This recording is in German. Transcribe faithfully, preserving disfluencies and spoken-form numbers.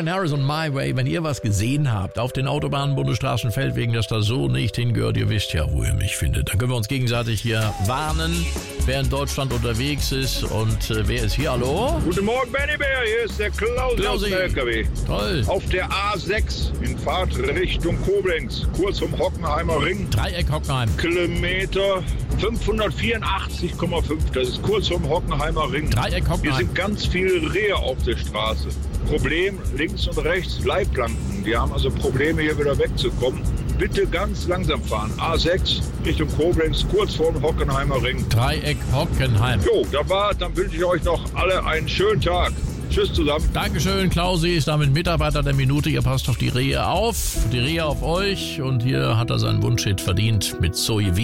Calvin Harris und My Way, wenn ihr was gesehen habt auf den Autobahnen, Bundesstraßen, Feldwegen, dass das so nicht hingehört, ihr wisst ja, wo ihr mich findet. Dann können wir uns gegenseitig hier warnen, wer in Deutschland unterwegs ist und äh, wer ist hier, hallo? Guten Morgen, Benny Bär, hier ist der Klausi aus dem L K W. Toll. Auf der A sechs in Fahrt Richtung Koblenz, kurz vom Hockenheimer Ring. Dreieck Hockenheim. Kilometer fünfhundertvierundachtzig Komma fünf, das ist kurz vom Hockenheimer Ring. Dreieck Hier Hockenheim. sind ganz viele Rehe auf der Straße. Problem, links und rechts Leitplanken. Die haben also Probleme, hier wieder wegzukommen. Bitte ganz langsam fahren. A sechs Richtung Koblenz, kurz vor dem Hockenheimer Ring. Dreieck Hockenheim. Jo, da war, dann wünsche ich euch noch alle einen schönen Tag. Tschüss zusammen. Dankeschön, Klausi ist damit Mitarbeiter der Minute. Ihr passt auf die Rehe auf, die Rehe auf euch und hier hat er seinen Wunschhit verdient mit Zoe Wien.